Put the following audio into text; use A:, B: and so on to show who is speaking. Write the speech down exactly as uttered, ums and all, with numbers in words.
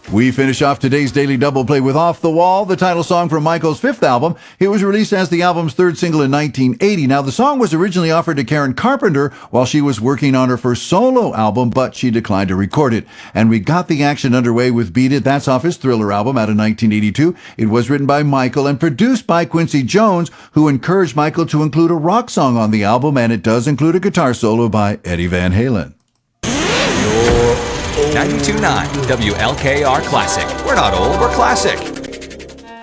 A: We finish off today's Daily Double Play with Off the Wall, the title song from Michael's fifth album. It was released as the album's third single in nineteen eighty. Now, the song was originally offered to Karen Carpenter while she was working on her first solo album, but she declined to record it. And we got the action underway with Beat It. That's off his Thriller album out of nineteen eighty-two. It was written by Michael and produced by Quincy Jones, who encouraged Michael to include a rock song on the album, and it does include a guitar solo by Eddie Van Halen.
B: ninety-two point nine W L K R Classic. We're not old, we're classic.